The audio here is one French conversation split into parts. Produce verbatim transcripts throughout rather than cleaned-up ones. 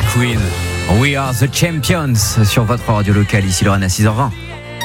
Queen. We are the champions sur votre radio locale, ici Lorraine à six heures vingt.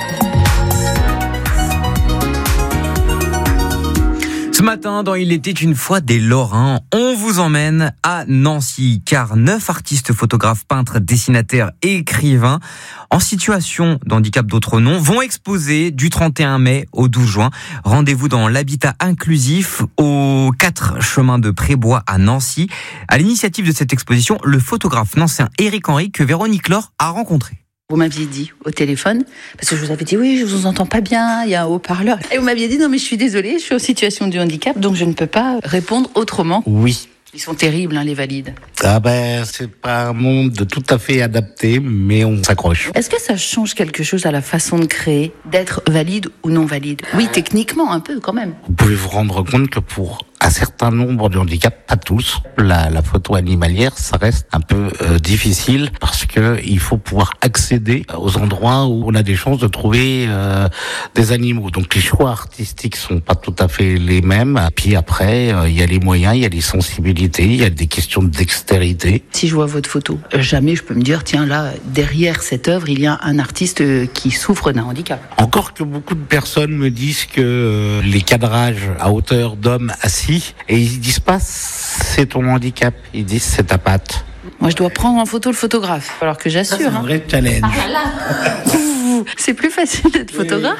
Ce matin, dans Il était une fois des Lorrains, on vous emmène à Nancy, car neuf artistes, photographes, peintres, dessinateurs et écrivains en situation de handicap d'autres noms vont exposer du trente et un mai au douze juin. Rendez-vous dans l'habitat inclusif aux quatre chemins de Prébois à Nancy. À l'initiative de cette exposition, le photographe nancéen Éric Henry que Véronique Laure a rencontré. Vous m'aviez dit au téléphone, parce que je vous avais dit oui, je vous entends pas bien, il y a un haut-parleur. Et vous m'aviez dit non mais je suis désolée, je suis en situation de handicap, donc je ne peux pas répondre autrement. Oui. Ils sont terribles, hein, les valides. Ah ben, c'est pas un monde tout à fait adapté, mais on s'accroche. Est-ce que ça change quelque chose à la façon de créer, d'être valide ou non valide ? Oui, techniquement, un peu quand même. Vous pouvez vous rendre compte que pour un certain nombre de handicaps, pas tous, la, la photo animalière, ça reste un peu euh, difficile parce que il faut pouvoir accéder aux endroits où on a des chances de trouver euh, des animaux. Donc les choix artistiques sont pas tout à fait les mêmes. Puis après, il euh, y a les moyens, il y a les sensibilités, il y a des questions de dextérité. Si je vois votre photo, jamais je peux me dire, tiens là, derrière cette œuvre, il y a un artiste qui souffre d'un handicap. Encore que beaucoup de personnes me disent que euh, les cadrages à hauteur d'homme assis, et ils disent pas c'est ton handicap, ils disent c'est ta patte. Moi je dois prendre en photo le photographe, alors que j'assure. C'est un vrai hein. challenge. Ah là, c'est plus facile d'être photographe.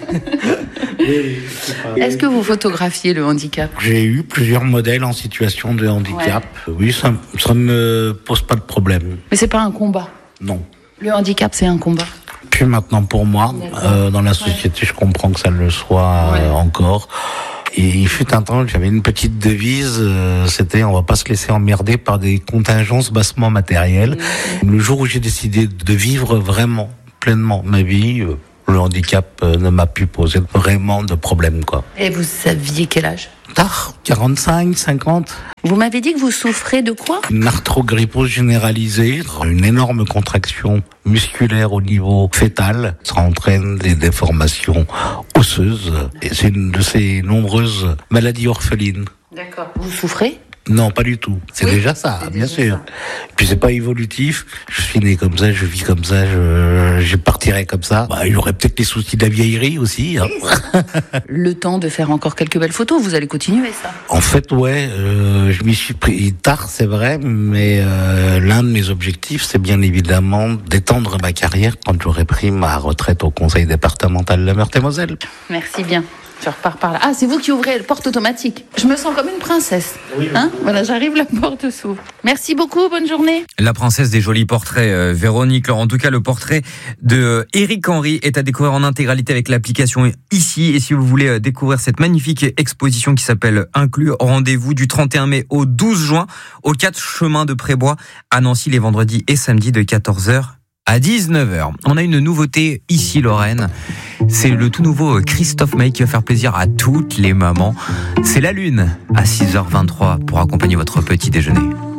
Oui, Est-ce que vous photographiez le handicap ? J'ai eu plusieurs modèles en situation de handicap. Ouais. Oui, ça, ça me pose pas de problème. Mais c'est pas un combat ? Non. Le handicap, c'est un combat ? Puis maintenant pour moi, euh, dans la société, ouais. Je comprends que ça le soit ouais. euh, encore. Et il fut un temps, j'avais une petite devise, euh, c'était on va pas se laisser emmerder par des contingences bassement matérielles. Mmh. Le jour où j'ai décidé de vivre vraiment, pleinement ma vie, euh, le handicap euh, ne m'a plus posé vraiment de problème, quoi. Et vous aviez quel âge ? Tard, quarante-cinq, cinquante. Vous m'avez dit que vous souffrez de quoi ? Une arthrogrypose généralisée, une énorme contraction musculaire au niveau fœtal. Ça entraîne des déformations osseuses. Et c'est une de ces nombreuses maladies orphelines. D'accord. Vous souffrez ? Non, pas du tout. C'est oui, déjà ça, c'est bien déjà sûr. Ça. Puis c'est pas évolutif. Je suis né comme ça, je vis comme ça, je, je partirai comme ça. Bah, il y aurait peut-être les soucis de la vieillerie aussi. Hein. Le temps de faire encore quelques belles photos, vous allez continuer ça ? En fait, ouais, euh, je m'y suis pris tard, c'est vrai, mais euh, l'un de mes objectifs, c'est bien évidemment d'étendre ma carrière quand j'aurai pris ma retraite au conseil départemental de Meurthe-et-Moselle. Merci bien. Je repars par là. Ah, c'est vous qui ouvrez la porte automatique. Je me sens comme une princesse. Oui, oui. Hein ? Voilà, j'arrive, la porte s'ouvre. Merci beaucoup, bonne journée. La princesse des jolis portraits, euh, Véronique Laure. En tout cas, le portrait de euh, Éric Henry est à découvrir en intégralité avec l'application ici. Et si vous voulez euh, découvrir cette magnifique exposition qui s'appelle Inclus, rendez-vous du trente et un mai au douze juin aux quatre chemins de Prébois à Nancy les vendredis et samedis de quatorze heures à dix-neuf heures. On a une nouveauté ici, Lorraine. C'est le tout nouveau Christophe Maé qui va faire plaisir à toutes les mamans. C'est La Lune à six heures vingt-trois pour accompagner votre petit déjeuner.